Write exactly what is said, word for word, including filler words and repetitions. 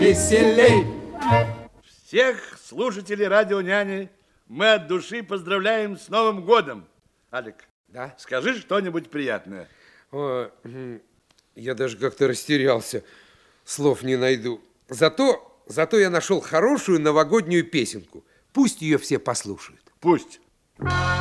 веселей. Всех слушателей радио «Няни» мы от души поздравляем с Новым годом. Алик, да? Скажи что-нибудь приятное. О, я даже как-то растерялся. Слов не найду. Зато, зато я нашел хорошую новогоднюю песенку. Пусть ее все послушают. Пусть.